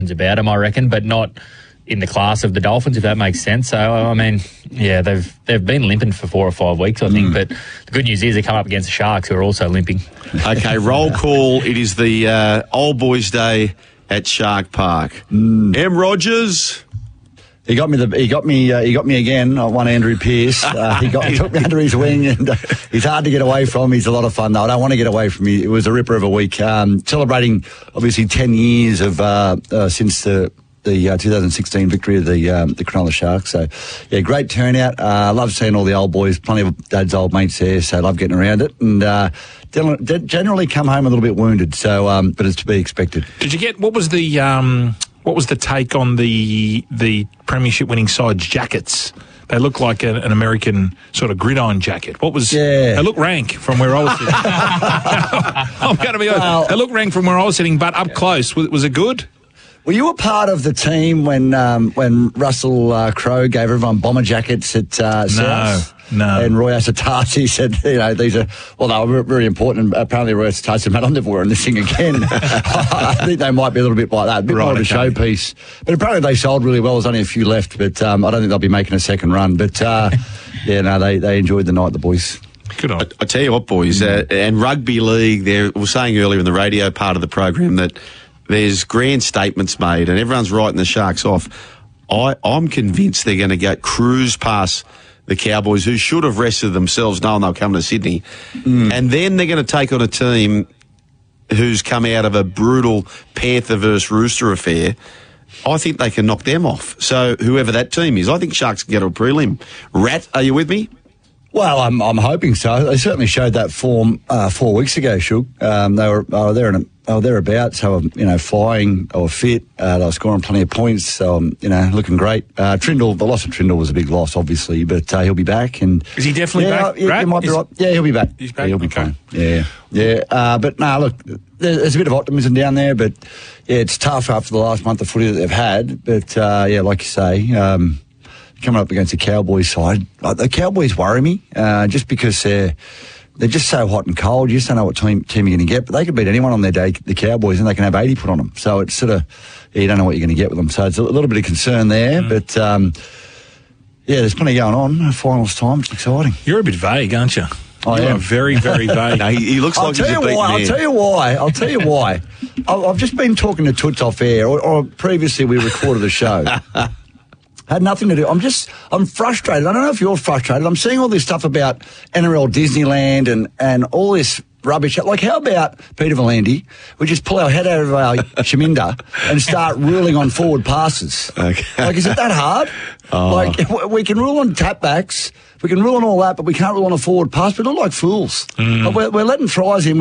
about them, I reckon, but not in the class of the Dolphins, if that makes sense. So, I mean, yeah, they've been limping for 4 or 5 weeks, I think, but the good news is they come up against the Sharks, who are also limping. Okay, roll call. It is the Old Boys' Day at Shark Park. M. Rogers. He got me again. I won Andrew Pearce. He took me under his wing, and he's hard to get away from. He's a lot of fun, though. I don't want to get away from him. It was a ripper of a week. Celebrating, obviously, 10 years of since the 2016 victory of the Cronulla Sharks. So, yeah, great turnout. Love seeing all the old boys. Plenty of Dad's old mates there, so love getting around it. And generally come home a little bit wounded. So, but it's to be expected. Did you get what was the take on the premiership winning side's jackets? They look like an American sort of gridiron jacket. What was? Yeah. They look rank from where I was sitting. I'm going to be honest. They look rank from where I was sitting, but up close, was it good? Well, you were part of the team when Russell Crowe gave everyone bomber jackets at South. No. And Roy Asatasi said, these are, well, they were very important. And apparently Roy Asatasi said, mate, I'm never wearing this thing again. I think they might be a little bit like that, a bit more of a showpiece. But apparently they sold really well. There's only a few left, but I don't think they'll be making a second run. But, they enjoyed the night, the boys. Good on. I tell you what, boys, and rugby league, we were saying earlier in the radio part of the program that there's grand statements made and everyone's writing the Sharks off. I'm convinced they're going to go cruise past the Cowboys, who should have rested themselves knowing they'll come to Sydney. And then they're going to take on a team who's come out of a brutal Panther versus Rooster affair. I think they can knock them off. So whoever that team is, I think Sharks can get a prelim. Rat, are you with me? Well, I'm hoping so. They certainly showed that form 4 weeks ago, Shug. They were thereabouts. They were, flying. They were fit. They were scoring plenty of points. So, looking great. The loss of Trindle was a big loss, obviously, but he'll be back. And is he definitely back? Yeah, you might be right. Yeah, he'll be back. He's back. Yeah, he'll be fine. Yeah. But look, there's a bit of optimism down there, but yeah, it's tough after the last month of footy that they've had. But like you say, coming up against the Cowboys side, the Cowboys worry me just because they're just so hot and cold. You just don't know what team you're going to get. But they could beat anyone on their day, the Cowboys, and they can have 80 put on them. So it's sort of, you don't know what you're going to get with them. So it's a little bit of concern there. But, there's plenty going on. Finals time. It's exciting. You're a bit vague, aren't you? I am. Very, very vague. No, he looks like he's a beaten man. I'll tell you why. I've just been talking to Toots off air, or previously we recorded the show. Had nothing to do. I'm frustrated. I don't know if you're frustrated. I'm seeing all this stuff about NRL Disneyland and all this rubbish. Like, how about Peter V'landys? We just pull our head out of our sheminder and start ruling on forward passes. Okay. Like, is it that hard? Like, we can rule on tapbacks, we can rule on all that, but we can't rule on a forward pass. We look like fools. Like, we're letting tries in.